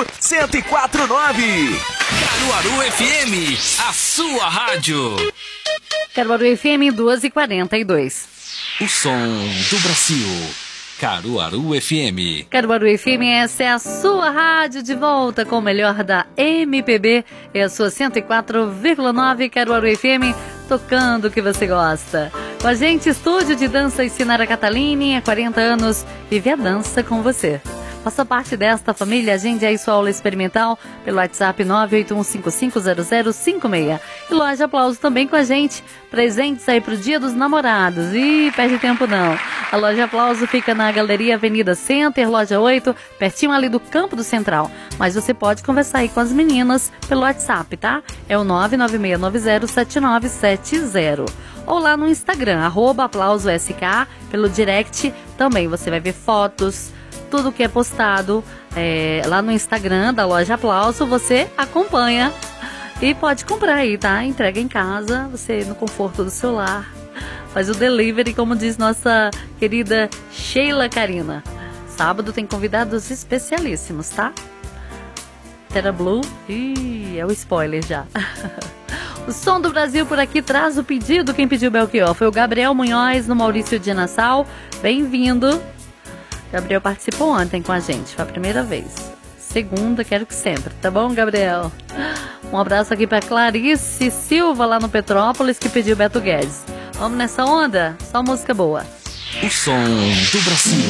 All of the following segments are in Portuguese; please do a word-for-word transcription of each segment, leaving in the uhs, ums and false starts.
Caruaru, cento e quatro ponto nove. Caruaru F M, a sua rádio. Caruaru F M duas e quarenta e dois. O som do Brasil. Caruaru F M. Caruaru F M, essa é a sua rádio, de volta com o melhor da M P B. É a sua cento e quatro vírgula nove Caruaru F M, tocando o que você gosta. Com a gente, Estúdio de Dança e Sinara Catalini, há quarenta anos, vive a dança com você. Faça parte desta família, agende aí sua aula experimental pelo WhatsApp nove oito um cinco cinco zero zero cinco seis. E Loja Aplauso também com a gente, presentes aí pro Dia dos Namorados. Ih, perde tempo não. A Loja Aplauso fica na Galeria Avenida Center, Loja oito, pertinho ali do Campo do Central. Mas você pode conversar aí com as meninas pelo WhatsApp, tá? É o nove nove seis nove zero sete nove sete zero. Ou lá no Instagram, arroba Aplauso S K, pelo direct também você vai ver fotos, tudo que é postado é, lá no Instagram da Loja Aplauso, você acompanha e pode comprar aí, tá? Entrega em casa, você no conforto do seu lar, faz o delivery, como diz nossa querida Sheila Karina. Sábado tem convidados especialíssimos, tá? Terra Blue, ih, é o spoiler já. O Som do Brasil por aqui traz o pedido. Quem pediu Belchior foi o Gabriel Munhoz, no Maurício de Nassau. Bem-vindo. Gabriel participou ontem com a gente, foi a primeira vez. Segunda, quero que sempre, tá bom, Gabriel? Um abraço aqui pra Clarice Silva, lá no Petrópolis, que pediu Beto Guedes. Vamos nessa onda? Só música boa. O som do Brasil.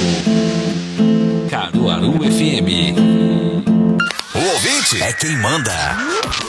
Caruaru F M. O ouvinte é quem manda.